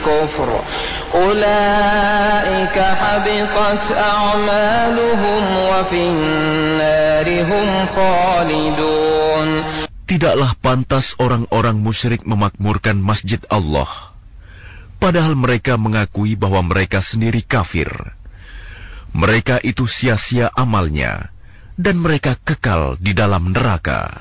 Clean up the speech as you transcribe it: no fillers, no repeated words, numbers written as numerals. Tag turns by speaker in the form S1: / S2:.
S1: كفر أولئك حبطت أعمالهم وفي النار هم خالدون.
S2: Tidaklah pantas orang-orang musyrik memakmurkan masjid Allah, padahal mereka mengakui bahwa mereka sendiri kafir. Mereka itu sia-sia amalnya, dan mereka kekal di dalam neraka.